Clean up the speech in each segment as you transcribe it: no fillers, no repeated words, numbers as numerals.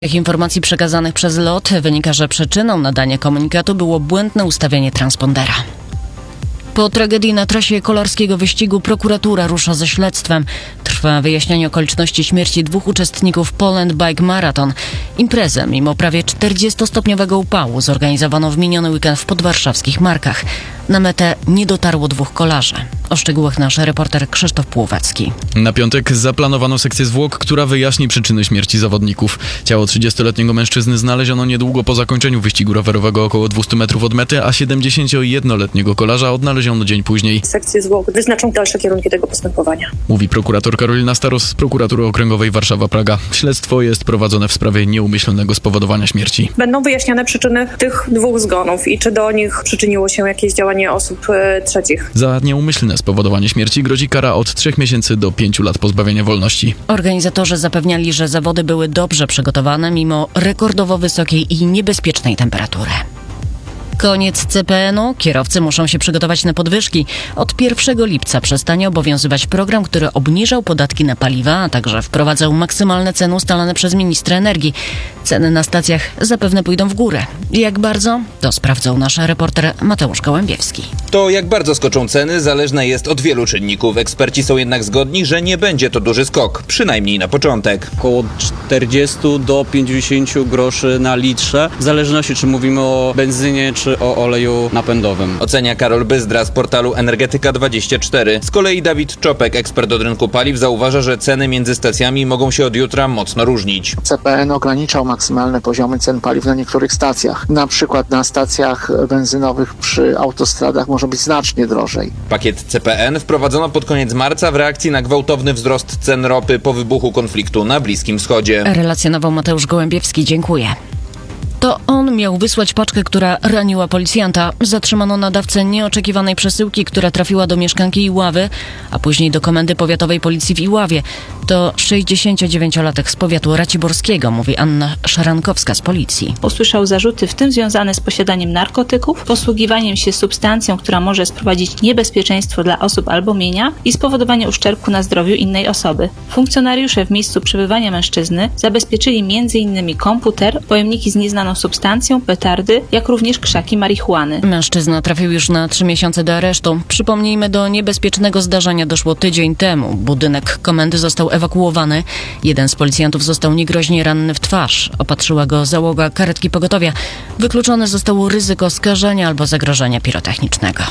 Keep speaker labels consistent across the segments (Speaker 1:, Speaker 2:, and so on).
Speaker 1: Z informacji przekazanych przez LOT wynika, że przyczyną nadania komunikatu było błędne ustawienie transpondera. Po tragedii na trasie kolarskiego wyścigu prokuratura rusza ze śledztwem. Trwa wyjaśnianie okoliczności śmierci 2 uczestników Poland Bike Marathon. Imprezę mimo prawie 40-stopniowego upału zorganizowano w miniony weekend w podwarszawskich Markach. Na metę nie dotarło 2 kolarzy. O szczegółach nasz reporter Krzysztof Płowacki.
Speaker 2: Na piątek zaplanowano sekcję zwłok, która wyjaśni przyczyny śmierci zawodników. Ciało 30-letniego mężczyzny znaleziono niedługo po zakończeniu wyścigu rowerowego około 200 metrów od mety, a 71-letniego kolarza odnaleziono dzień później.
Speaker 3: Sekcje zwłok wyznaczą dalsze kierunki tego postępowania.
Speaker 2: Mówi prokurator Karolina Staros z Prokuratury Okręgowej Warszawa-Praga. Śledztwo jest prowadzone w sprawie nieumyślnego spowodowania śmierci.
Speaker 3: Będą wyjaśniane przyczyny tych 2 zgonów i czy do nich przyczyniło się jakieś działanie osób trzecich.
Speaker 2: Za nieumyślne spowodowanie śmierci grozi kara od 3 miesięcy do 5 lat pozbawienia wolności.
Speaker 1: Organizatorzy zapewniali, że zawody były dobrze przygotowane mimo rekordowo wysokiej i niebezpiecznej temperatury. Koniec CPN-u. Kierowcy muszą się przygotować na podwyżki. Od 1 lipca przestanie obowiązywać program, który obniżał podatki na paliwa, a także wprowadzał maksymalne ceny ustalane przez ministra energii. Ceny na stacjach zapewne pójdą w górę. Jak bardzo? To sprawdzał nasz reporter Mateusz Gołębiewski.
Speaker 4: To jak bardzo skoczą ceny zależne jest od wielu czynników. Eksperci są jednak zgodni, że nie będzie to duży skok, przynajmniej na początek.
Speaker 5: Około 40 do 50 groszy na litrze, w zależności czy mówimy o benzynie czy o oleju napędowym.
Speaker 4: Ocenia Karol Byzdra z portalu Energetyka24. Z kolei Dawid Czopek, ekspert od rynku paliw, zauważa, że ceny między stacjami mogą się od jutra mocno różnić.
Speaker 6: CPN ograniczał maksymalne poziomy cen paliw na niektórych stacjach. Na przykład na stacjach benzynowych przy autostradach może być znacznie drożej.
Speaker 4: Pakiet CPN wprowadzono pod koniec marca w reakcji na gwałtowny wzrost cen ropy po wybuchu konfliktu na Bliskim Wschodzie.
Speaker 1: Relacjonował Mateusz Gołębiewski. Dziękuję. To on miał wysłać paczkę, która raniła policjanta. Zatrzymano nadawcę nieoczekiwanej przesyłki, która trafiła do mieszkanki Iławy, a później do Komendy Powiatowej Policji w Iławie. To 69-latek z powiatu raciborskiego, mówi Anna Szarankowska z policji.
Speaker 7: Usłyszał zarzuty, w tym związane z posiadaniem narkotyków, posługiwaniem się substancją, która może sprowadzić niebezpieczeństwo dla osób albo mienia i spowodowanie uszczerbku na zdrowiu innej osoby. Funkcjonariusze w miejscu przebywania mężczyzny zabezpieczyli m.in. komputer, pojemniki z nieznaną substancją, petardy, jak również krzaki marihuany.
Speaker 1: Mężczyzna trafił już na 3 miesiące do aresztu. Przypomnijmy, do niebezpiecznego zdarzenia doszło tydzień temu. Budynek komendy został ewakuowany. Jeden z policjantów został niegroźnie ranny w twarz. Opatrzyła go załoga karetki pogotowia. Wykluczone zostało ryzyko skażenia albo zagrożenia pirotechnicznego.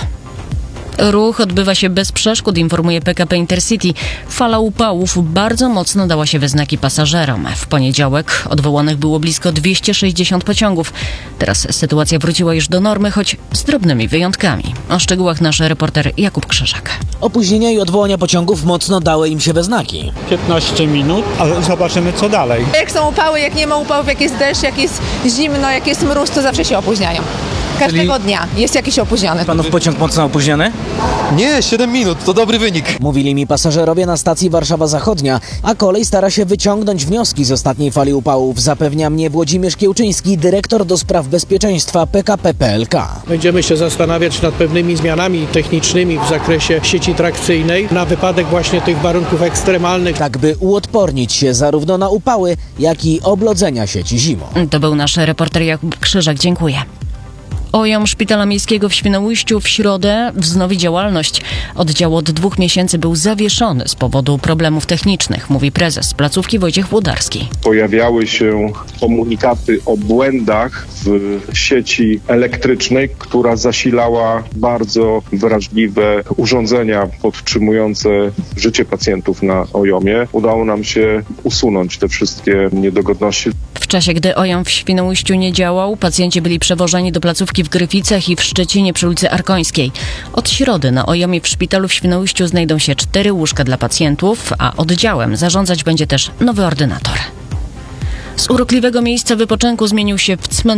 Speaker 1: Ruch odbywa się bez przeszkód, informuje PKP Intercity. Fala upałów bardzo mocno dała się we znaki pasażerom. W poniedziałek odwołanych było blisko 260 pociągów. Teraz sytuacja wróciła już do normy, choć z drobnymi wyjątkami. O szczegółach nasz reporter Jakub Krzyżak.
Speaker 8: Opóźnienia i odwołania pociągów mocno dały im się we znaki.
Speaker 9: 15 minut, ale zobaczymy co dalej.
Speaker 10: Jak są upały, jak nie ma upałów, jak jest deszcz, jak jest zimno, jak jest mróz, to zawsze się opóźniają. Każdego dnia jest jakiś opóźniony.
Speaker 8: Panów pociąg mocno opóźniony?
Speaker 11: Nie, 7 minut, to dobry wynik.
Speaker 8: Mówili mi pasażerowie na stacji Warszawa Zachodnia, a kolej stara się wyciągnąć wnioski z ostatniej fali upałów. Zapewnia mnie Włodzimierz Kiełczyński, dyrektor do spraw bezpieczeństwa PKP PLK.
Speaker 9: Będziemy się zastanawiać nad pewnymi zmianami technicznymi w zakresie sieci trakcyjnej na wypadek właśnie tych warunków ekstremalnych.
Speaker 8: Tak by uodpornić się zarówno na upały, jak i oblodzenia sieci zimą.
Speaker 1: To był nasz reporter Jakub Krzyżak. Dziękuję. OJOM Szpitala Miejskiego w Świnoujściu w środę wznowi działalność. Oddział od 2 miesięcy był zawieszony z powodu problemów technicznych, mówi prezes placówki Wojciech Włodarski.
Speaker 12: Pojawiały się komunikaty o błędach w sieci elektrycznej, która zasilała bardzo wrażliwe urządzenia podtrzymujące życie pacjentów na OJOM-ie. Udało nam się usunąć te wszystkie niedogodności.
Speaker 1: W czasie, gdy OJOM w Świnoujściu nie działał, pacjenci byli przewożeni do placówki w Gryficach i w Szczecinie przy ulicy Arkońskiej. Od środy na OJOM-ie w szpitalu w Świnoujściu znajdą się 4 łóżka dla pacjentów, a oddziałem zarządzać będzie też nowy ordynator. Z urokliwego miejsca wypoczynku zmienił się w cmentarz.